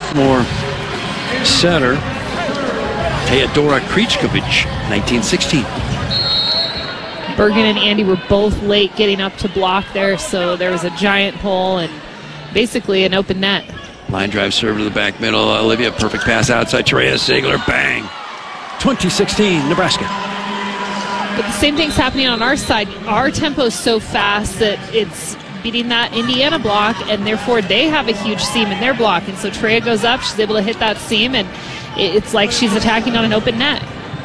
sophomore setter, Teodora Krichkovic, 1916. Bergen and Andy were both late getting up to block there, so there was a giant hole and basically an open net. Line drive serve to the back middle. Olivia, perfect pass outside. Terea Ziegler, bang. 2016, Nebraska. But the same thing's happening on our side. Our tempo's so fast that it's beating that Indiana block, and therefore they have a huge seam in their block. And so Terea goes up, she's able to hit that seam, and it's like she's attacking on an open net.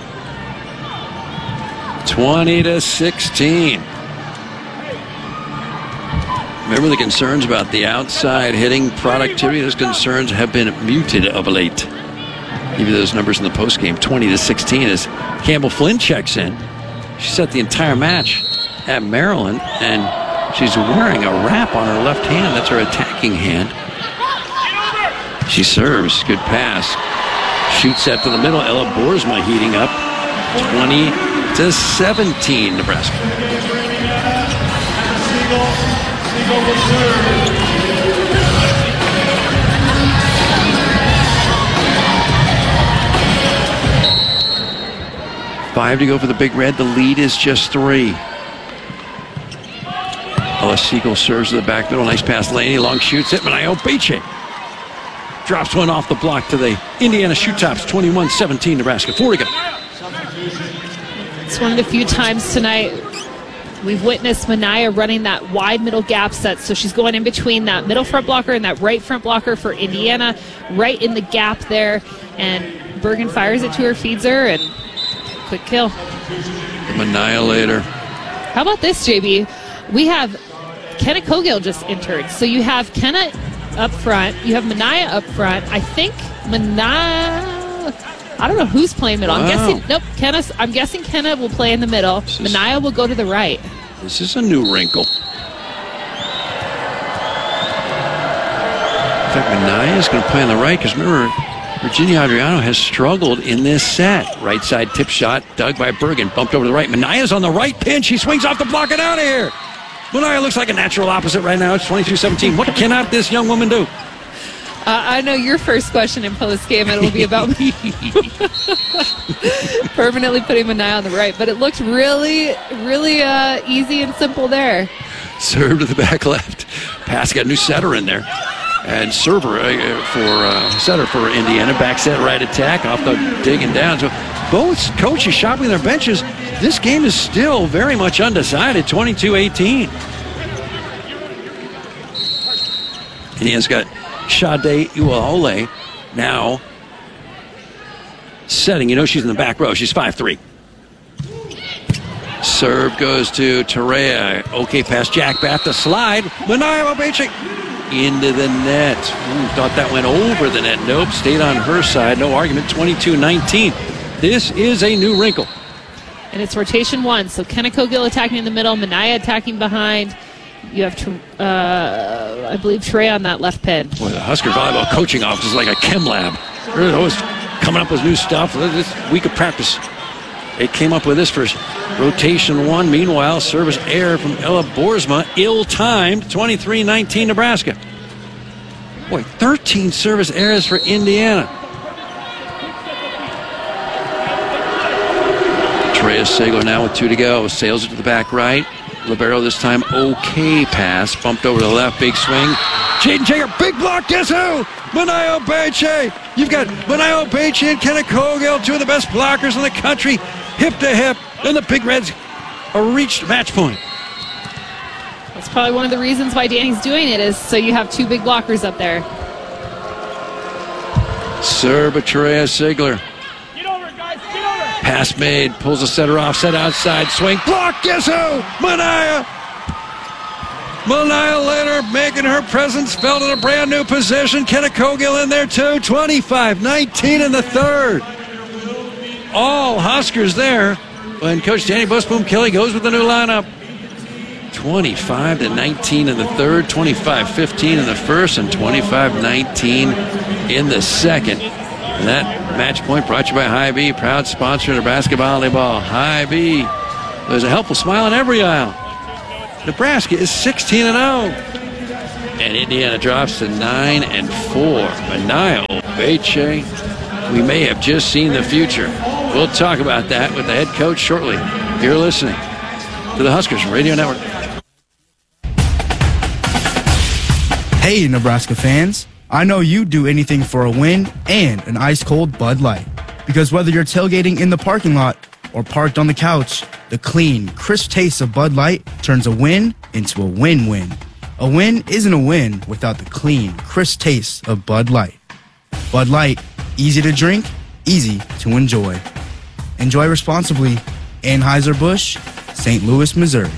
20-16. Remember the concerns about the outside hitting productivity? Those concerns have been muted of late. Give you those numbers in the postgame. 20-16 as Campbell Flynn checks in. She set the entire match at Maryland, and she's wearing a wrap on her left hand. That's her attacking hand. She serves. Good pass. Shoots that to the middle. Ella Boersma heating up. 20-17, Nebraska. 5 to go for the Big Red. The lead is just 3. Ella Siegel serves to the back middle. Nice pass. Laney long shoots it. Manayo Beche drops one off the block to the Indiana Shoot Tops. 21-17, Nebraska. 4 to go. It's one of the few times tonight we've witnessed Manaya running that wide middle gap set. So she's going in between that middle front blocker and that right front blocker for Indiana, right in the gap there. And Bergen fires it to her, feeds her, and quick kill. The Annihilator. How about this, JB? We have Kenna Cogill just entered. So you have Kenna up front. You have Manaya up front. I think Manaya... I don't know who's playing middle. I'm guessing... Nope, I'm guessing Kenna will play in the middle. Manaya will go to the right. This is a new wrinkle. In fact, Manaya is going to play on the right because remember... Virginia Adriano has struggled in this set. Right side tip shot, dug by Bergen, bumped over to the right. Manaya's on the right pin. She swings off the block and out of here. Manaya looks like a natural opposite right now. It's 22-17. What cannot this young woman do? I know your first question in post-game, and it'll be about permanently putting Manaya on the right. But it looked really, really easy and simple there. Serve to the back left. Pass, got a new setter in there. And server setter for Indiana. Back set, right attack, off the digging down. So both coaches shopping their benches. This game is still very much undecided, 22-18. Indiana's got Sade Uaole now setting. You know she's in the back row. She's 5'3". Serve goes to Terea. Okay, pass Jack Bath to slide. Manaya Obeche into the net. Thought that went over the net. Nope, stayed on her side. No argument. 22-19. This is a new wrinkle. And it's rotation 1. So Kenna Cogill attacking in the middle, Manaya attacking behind. You have, I believe, Trey on that left pin. Boy, the Husker volleyball coaching office is like a chem lab. They're always coming up with new stuff. This week of practice, they came up with this for rotation 1. Meanwhile, service error from Ella Boersma, ill-timed, 23-19 Nebraska. Boy, 13 service errors for Indiana. Terea Ziegler now with 2 to go. Sails it to the back right. Libero this time, okay pass. Bumped over to the left, big swing. Jaden Jager, big block, guess who? Manaya Obeche. You've got Manaya Obeche and Kenna Cogill, 2 of the best blockers in the country, hip to hip, and the Big Reds are reached match point. That's probably one of the reasons why Danny's doing it, is so you have 2 big blockers up there. Serve by Terea Ziegler. Pass made, pulls the setter off, set outside, swing, block, guess who? Manaya later making her presence felt in a brand new position. Kenna Cogill in there too, 25-19 in the third. All Huskers there when Coach Danny Busboom Kelly goes with the new lineup. 25-19 in the third, 25-15 in the first, and 25-19 in the second. And that match point brought to you by Hy-Vee, proud sponsor of Nebraska volleyball. Hy-Vee. There's a helpful smile in every aisle. Nebraska is 16-0. And Indiana drops to 9-4. Manaya Obeche. We may have just seen the future. We'll talk about that with the head coach shortly. You're listening to the Huskers Radio Network. Hey, Nebraska fans. I know you'd do anything for a win and an ice-cold Bud Light. Because whether you're tailgating in the parking lot or parked on the couch, the clean, crisp taste of Bud Light turns a win into a win-win. A win isn't a win without the clean, crisp taste of Bud Light. Bud Light, easy to drink, easy to enjoy. Enjoy responsibly. Anheuser-Busch, St. Louis, Missouri.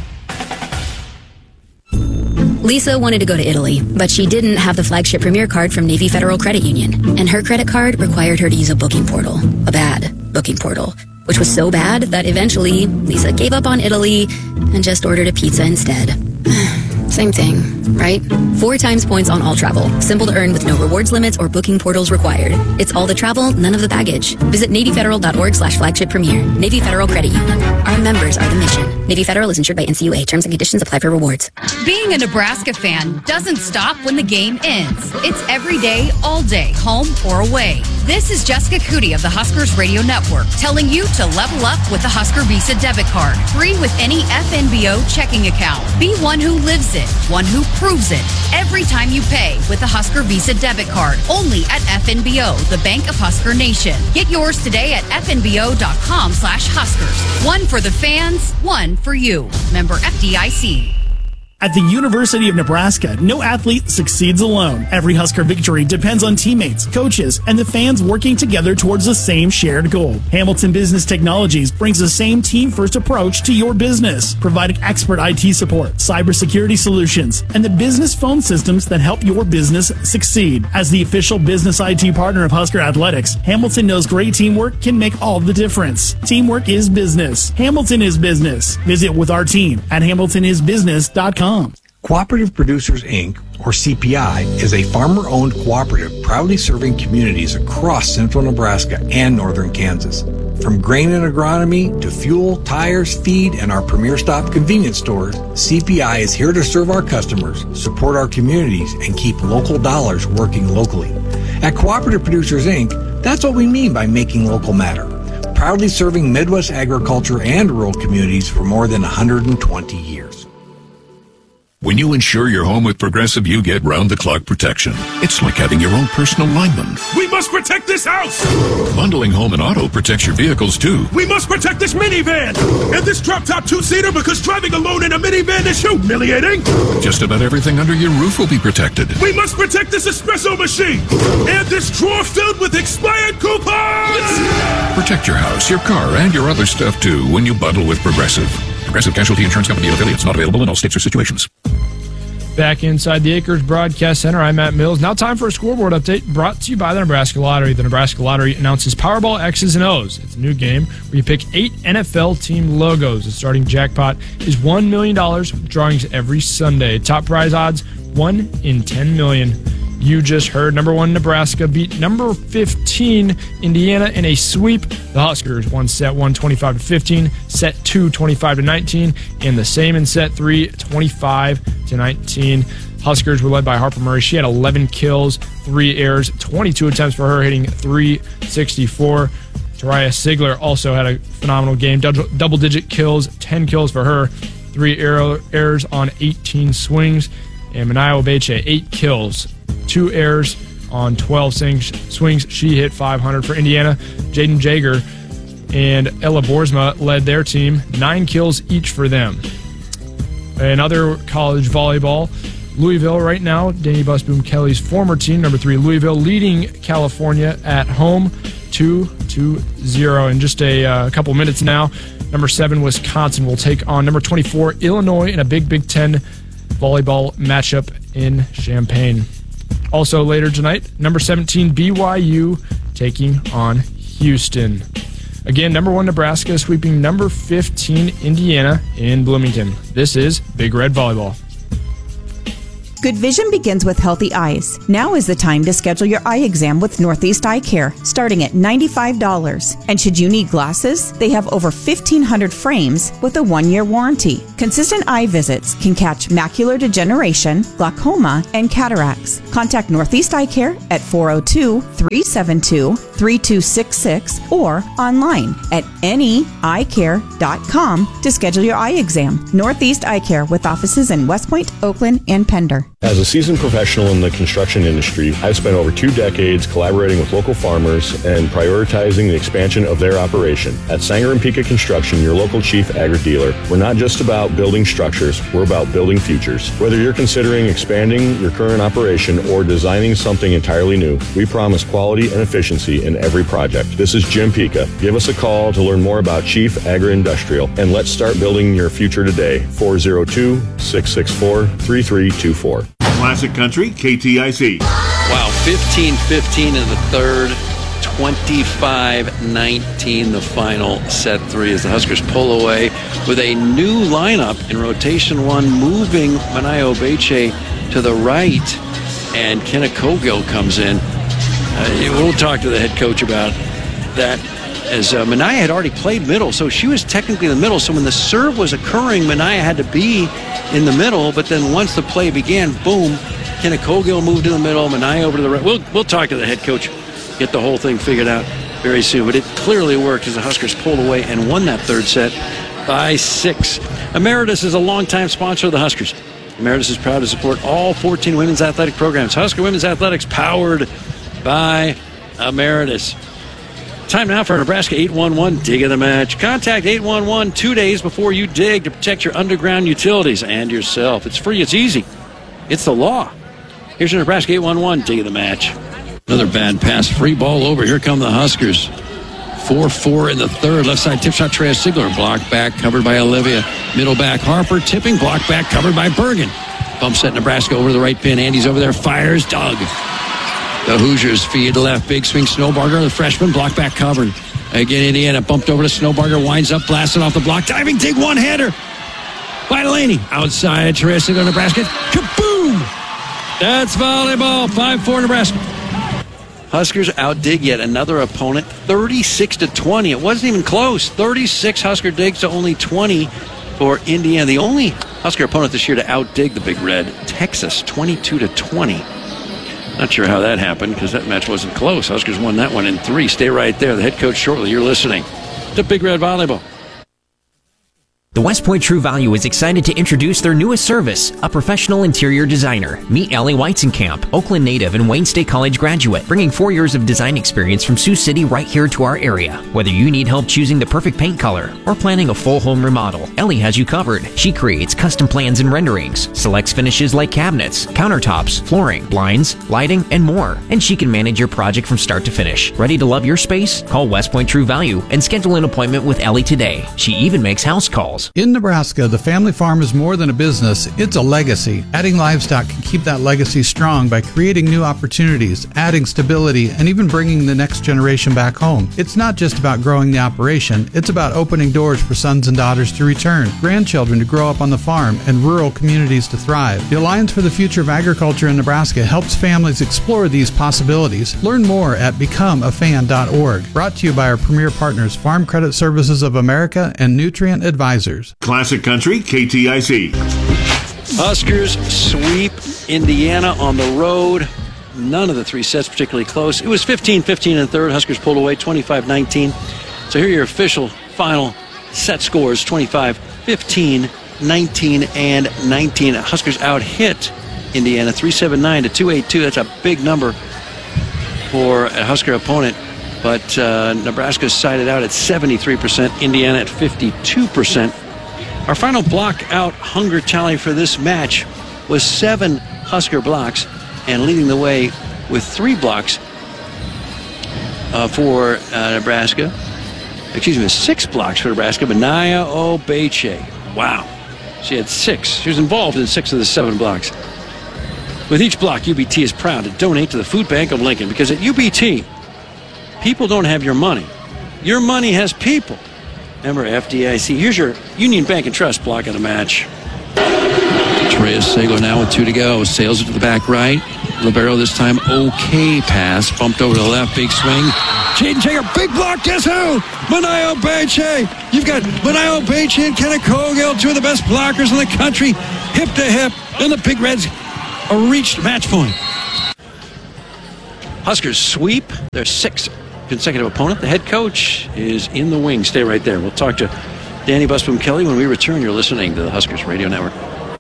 Lisa wanted to go to Italy, but she didn't have the flagship Premier card from Navy Federal Credit Union, and her credit card required her to use a booking portal, a bad booking portal, which was so bad that eventually Lisa gave up on Italy and just ordered a pizza instead. Same thing, right? 4 times points on all travel. Simple to earn with no rewards limits or booking portals required. It's all the travel, none of the baggage. Visit NavyFederal.org/flagship premier. Navy Federal Credit Union. Our members are the mission. Navy Federal is insured by NCUA. Terms and conditions apply for rewards. Being a Nebraska fan doesn't stop when the game ends. It's every day, all day, home or away. This is Jessica Cootie of the Huskers Radio Network telling you to level up with the Husker Visa debit card. Free with any FNBO checking account. Be one who lives it, one who proves it. Every time you pay with the Husker Visa debit card. Only at FNBO, the Bank of Husker Nation. Get yours today at fnbo.com/Huskers. One for the fans, one for you. Member FDIC. At the University of Nebraska, no athlete succeeds alone. Every Husker victory depends on teammates, coaches, and the fans working together towards the same shared goal. Hamilton Business Technologies brings the same team-first approach to your business, providing expert IT support, cybersecurity solutions, and the business phone systems that help your business succeed. As the official business IT partner of Husker Athletics, Hamilton knows great teamwork can make all the difference. Teamwork is business. Hamilton is business. Visit with our team at hamiltonisbusiness.com. Cooperative Producers, Inc., or CPI, is a farmer-owned cooperative proudly serving communities across central Nebraska and northern Kansas. From grain and agronomy to fuel, tires, feed, and our Premier Stop convenience stores, CPI is here to serve our customers, support our communities, and keep local dollars working locally. At Cooperative Producers, Inc., that's what we mean by making local matter. Proudly serving Midwest agriculture and rural communities for more than 120 years. When you insure your home with Progressive, you get round-the-clock protection. It's like having your own personal lineman. We must protect this house! Bundling home and auto protects your vehicles, too. We must protect this minivan! And this drop-top two-seater because driving alone in a minivan is humiliating! Just about everything under your roof will be protected. We must protect this espresso machine! And this drawer filled with expired coupons! Protect your house, your car, and your other stuff, too, when you bundle with Progressive. Progressive Casualty Insurance Company and affiliates, not available in all states or situations. Back inside the Acres Broadcast Center, I'm Matt Mills. Now time for a scoreboard update brought to you by the Nebraska Lottery. The Nebraska Lottery announces Powerball X's and O's. It's a new game where you pick 8 NFL team logos. The starting jackpot is $1 million, with drawings every Sunday. Top prize odds, 1 in 10 million. You just heard number 1 Nebraska beat number 15 Indiana in a sweep. The Huskers won set 1 25-15, set 2 25-19, and the same in set 3 25-19. Huskers were led by Harper Murray. She had 11 kills, 3 errors, 22 attempts for her, hitting .364. Tariah Sigler also had a phenomenal game. Double-digit kills, 10 kills for her, 3 errors on 18 swings. And Manaya Obeche, 8 kills, 2 errors on 12 swings. She hit .500 for Indiana. Jaden Jager and Ella Boersma led their team, 9 kills each for them. In other college volleyball, Louisville right now, Danny Busboom Kelly's former team, number 3 Louisville, leading California at home 2-0. In just a couple minutes now, number 7 Wisconsin will take on number 24 Illinois in a Big Ten volleyball matchup in Champaign. Also later tonight, number 17 BYU taking on Houston. Again, number 1 Nebraska sweeping number 15 Indiana in Bloomington. This is Big Red Volleyball. Good vision begins with healthy eyes. Now is the time to schedule your eye exam with Northeast Eye Care, starting at $95. And should you need glasses, they have over 1,500 frames with a 1-year warranty. Consistent eye visits can catch macular degeneration, glaucoma, and cataracts. Contact Northeast Eye Care at 402-372-3266 or online at neeyecare.com to schedule your eye exam. Northeast Eye Care with offices in West Point, Oakland, and Pender. As a seasoned professional in the construction industry, I've spent over 2 decades collaborating with local farmers and prioritizing the expansion of their operation. At Sanger & Pica Construction, your local chief agri-dealer, we're not just about building structures, we're about building futures. Whether you're considering expanding your current operation or designing something entirely new, we promise quality and efficiency in every project. This is Jim Pica. Give us a call to learn more about Chief Agri-Industrial, and let's start building your future today. 402-664-3324. Classic Country, KTIC. Wow, 15-15 in the third, 25-19 the final set 3 as the Huskers pull away with a new lineup in rotation 1, moving Manayo Obeche to the right, and Kenna Cogill comes in. We'll talk to the head coach about that, as Manaya had already played middle, so she was technically in the middle. So when the serve was occurring, Manaya had to be in the middle, but then once the play began, boom, Kenna Cogill moved to the middle, Manaya over to the right. We'll talk to the head coach, get the whole thing figured out very soon. But it clearly worked as the Huskers pulled away and won that third set by 6. Emeritus is a longtime sponsor of the Huskers. Emeritus is proud to support all 14 women's athletic programs. Husker Women's Athletics, powered by Emeritus. Time now for Nebraska 811 Dig of the Match. Contact 811 2 days before you dig to protect your underground utilities and yourself. It's free, it's easy, it's the law. Here's your Nebraska 811 Dig of the Match. Another bad pass, free ball over. Here come the Huskers. 4-4 in the third. Left side tip shot, Treya Sigler. Block back, covered by Olivia. Middle back, Harper. Tipping, block back, covered by Bergen. Bump set Nebraska over the right pin. Andy's over there, fires. Doug. The Hoosiers feed left. Big swing, Snowbarger. The freshman, block back, covered. Again, Indiana bumped over to Snowbarger. Winds up, blasted off the block. Diving, dig, one-hander by Delaney. Outside, Treya Sigler, Nebraska. Kaboom! That's volleyball. 5-4 Nebraska. Huskers outdig yet another opponent, 36-20. It wasn't even close. 36 Husker digs to only 20 for Indiana. The only Husker opponent this year to outdig the Big Red, Texas, 22-20. Not sure how that happened because that match wasn't close. Huskers won that one in 3. Stay right there. The head coach shortly. You're listening to Big Red Volleyball. The West Point True Value is excited to introduce their newest service, a professional interior designer. Meet Ellie Weizenkamp, Oakland native and Wayne State College graduate, bringing 4 years of design experience from Sioux City right here to our area. Whether you need help choosing the perfect paint color or planning a full home remodel, Ellie has you covered. She creates custom plans and renderings, selects finishes like cabinets, countertops, flooring, blinds, lighting, and more. And she can manage your project from start to finish. Ready to love your space? Call West Point True Value and schedule an appointment with Ellie today. She even makes house calls. In Nebraska, the family farm is more than a business, it's a legacy. Adding livestock can keep that legacy strong by creating new opportunities, adding stability, and even bringing the next generation back home. It's not just about growing the operation, it's about opening doors for sons and daughters to return, grandchildren to grow up on the farm, and rural communities to thrive. The Alliance for the Future of Agriculture in Nebraska helps families explore these possibilities. Learn more at becomeafan.org. Brought to you by our premier partners, Farm Credit Services of America and Nutrient Advisors. Classic Country, KTIC. Huskers sweep Indiana on the road. None of the 3 sets particularly close. It was 15-15 in the third. Huskers pulled away 25-19. So here are your official final set scores, 25-15, 19, and 19. Huskers out-hit Indiana 379 to 282. That's a big number for a Husker opponent. But Nebraska sided out at 73%, Indiana at 52%. Our final block out hunger tally for this match was 7 Husker blocks, and leading the way with 3 blocks for Nebraska. Excuse me, 6 blocks for Nebraska. Manayo Obeche. Wow. She had 6. She was involved in 6 of the 7 blocks. With each block, UBT is proud to donate to the Food Bank of Lincoln, because at UBT, people don't have your money. Your money has people. Remember FDIC. Here's your Union Bank and Trust block of the match. Reyes Sago now with 2 to go. Sails it to the back right. Libero this time, okay pass. Bumped over to the left, big swing. Jaden Taylor, big block, guess who? Manayo Beche. You've got Manayo Beche and Kenneth Cogill, two of the best blockers in the country, hip to hip. And the Big Reds reached match point. Huskers sweep their 6th consecutive opponent. The head coach is in the wing. Stay right there. We'll talk to Danny Busboom Kelly when we return. You're listening to the Huskers Radio Network.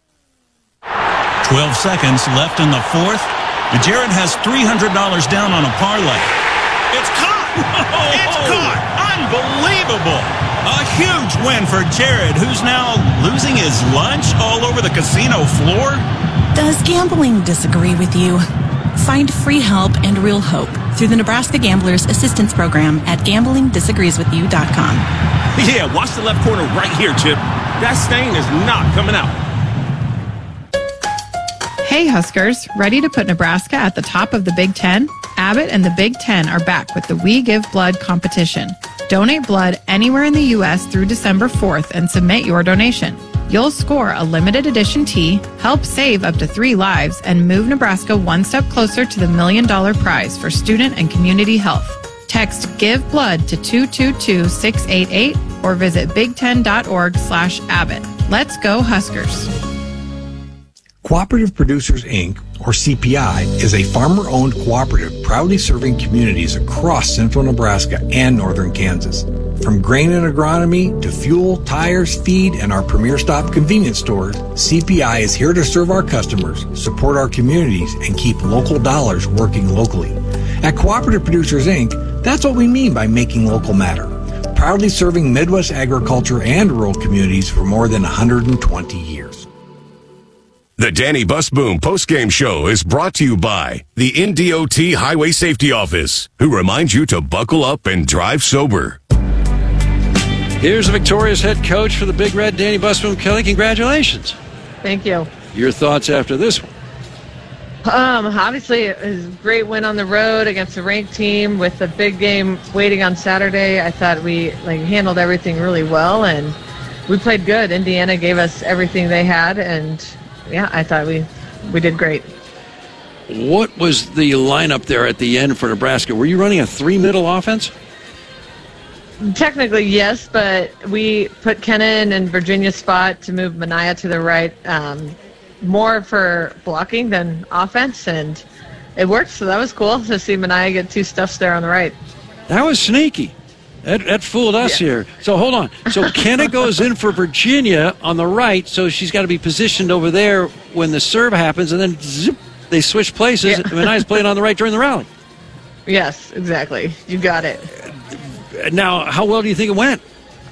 12 seconds left in the 4th. Jared has $300 down on a parlay. It's caught! It's caught! Unbelievable! A huge win for Jared, who's now losing his lunch all over the casino floor. Does gambling disagree with you? Find free help and real hope through the Nebraska Gamblers Assistance Program at gamblingdisagreeswithyou.com. Yeah, watch the left corner right here, Chip. That stain is not coming out. Hey Huskers, ready to put Nebraska at the top of the Big Ten? Abbott and the Big Ten are back with the We Give Blood competition. Donate blood anywhere in the U.S. through December 4th and submit your donation. You'll score a limited edition tee, help save up to 3 lives, and move Nebraska one step closer to the $1 million prize for student and community health. Text Give Blood to 222-688 or visit big10.org/Abbott. Let's go Huskers. Cooperative Producers, Inc., or CPI, is a farmer-owned cooperative proudly serving communities across central Nebraska and northern Kansas. From grain and agronomy to fuel, tires, feed, and our premier stop convenience stores, CPI is here to serve our customers, support our communities, and keep local dollars working locally. At Cooperative Producers, Inc., that's what we mean by making local matter. Proudly serving Midwest agriculture and rural communities for more than 120 years. The Danny Busboom postgame show is brought to you by the NDOT Highway Safety Office, who reminds you to buckle up and drive sober. Here's the victorious head coach for the Big Red, Danny Busboom Kelly. Congratulations. Thank you. Your thoughts after this one? Obviously, it was a great win on the road against a ranked team with a big game waiting on Saturday. I thought we handled everything really well, and we played good. Indiana gave us everything they had, and yeah, I thought we did great. What was the lineup there at the end for Nebraska? Were you running a 3-middle offense? Technically, yes, but we put Kennan in Virginia's spot to move Mania to the right, more for blocking than offense, and it worked, so that was cool to see Mania get 2 stuffs there on the right. That was sneaky. That fooled us here. So hold on. So Kenna goes in for Virginia on the right, so she's got to be positioned over there when the serve happens, and then zip, they switch places. Yeah. Mania's playing on the right during the rally. Yes, exactly. You got it. Now, how well do you think it went?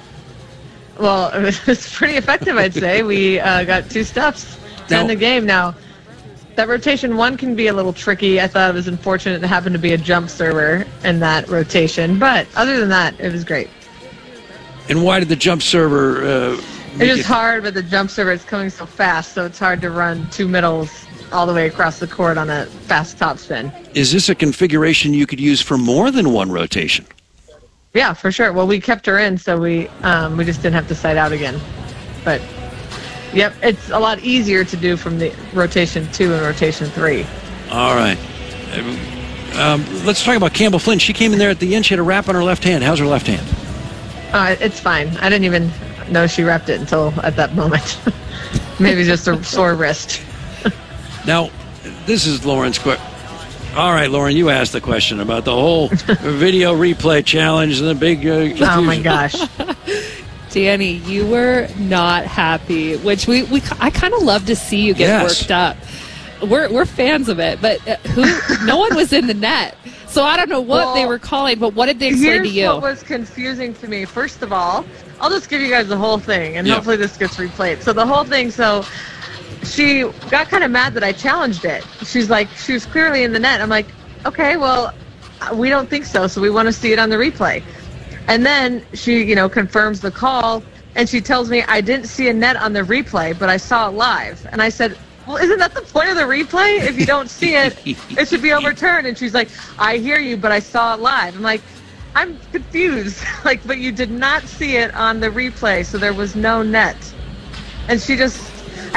Well, it was pretty effective, I'd say. We got 2 stuffs in the game. Now, that rotation 1 can be a little tricky. I thought it was unfortunate it happened to be a jump server in that rotation. But other than that, it was great. And why did the jump server It's just hard with the jump server. It's coming so fast, so it's hard to run 2 middles all the way across the court on a fast topspin. Is this a configuration you could use for more than 1 rotation? Yeah, for sure. Well, we kept her in, so we just didn't have to side out again. But, yep, it's a lot easier to do from the rotation 2 and rotation 3. All right. Let's talk about Campbell Flynn. She came in there at the end. She had a wrap on her left hand. How's her left hand? It's fine. I didn't even know she wrapped it until at that moment. Maybe just a sore wrist. Now, this is Lauren's question. All right, Lauren, you asked the question about the whole video replay challenge and the big confusion. Oh, my gosh. Danny, you were not happy, which I kind of love to see you get worked up. We're fans of it, but no one was in the net. So I don't know what they were calling, but what did they explain to you? Here's what was confusing to me. First of all, I'll just give you guys the whole thing, and hopefully this gets replayed. So the whole thing, she got kind of mad that I challenged it. She's like, she was clearly in the net. I'm like, okay, well, we don't think so we want to see it on the replay. And then she, confirms the call, and she tells me, I didn't see a net on the replay, but I saw it live. And I said, well, isn't that the point of the replay? If you don't see it, it should be overturned. And she's like, I hear you, but I saw it live. I'm like, I'm confused. But you did not see it on the replay, so there was no net. And I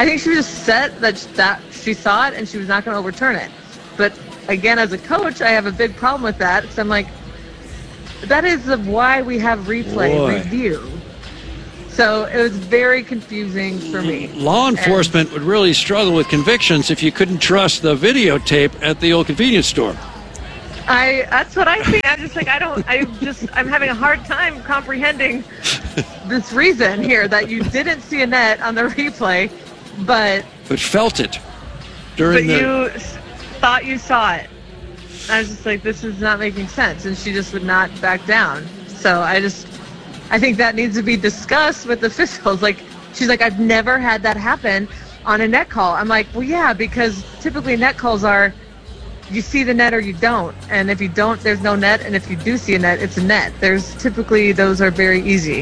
I think she was just set that she saw it and she was not going to overturn it. But again, as a coach, I have a big problem with that because I'm like, that is why we have replay review. So it was very confusing for me. Law enforcement would really struggle with convictions if you couldn't trust the videotape at the old convenience store. That's what I think. I'm just like, I'm having a hard time comprehending this reason here that you didn't see a net on the replay, but felt it you thought you saw it. I was just like, this is not making sense, and she just would not back down. So I think that needs to be discussed with the officials. Like, she's like, I've never had that happen on a net call. I'm like, well, yeah, because typically net calls are, you see the net or you don't, and if you don't, there's no net, and if you do see a net, it's a net. Typically those are very easy.